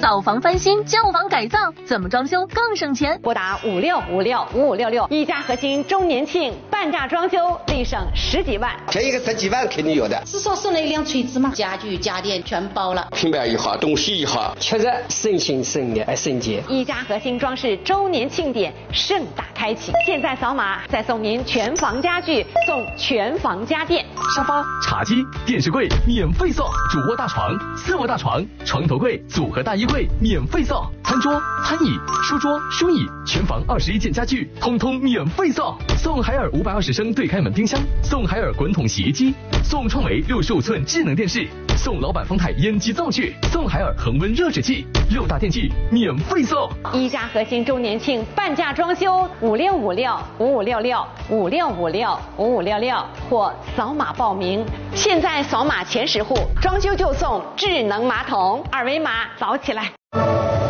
老房翻新，旧房改造，怎么装修更省钱？ 拨打56565566，一家核心周年庆半价装修，立省10几万。 便宜个10几万肯定有的。 至少送了一辆锤子嘛，家具家电全包了。 平板一好，东西一好， 确实省心省力省钱。 一家核心装饰周年庆典盛大开启，现在扫码再送您全房家具，送全房家电。 沙发、茶几、电视柜免费送，主卧大床、次卧大床、床头柜组合大衣柜免费送，餐桌、餐椅、书桌、书椅，全房21件家具通通免费送，送海尔520升对开门冰箱，送海尔滚筒洗衣机，送创维65寸智能电视，送老板丰泰烟机灶具，送海尔恒温热水器，6大电器免费送。 一家核心周年庆半价装修，5656556656565566或扫码报名。现在扫码前10户，装修就送智能马桶，二维码扫起来。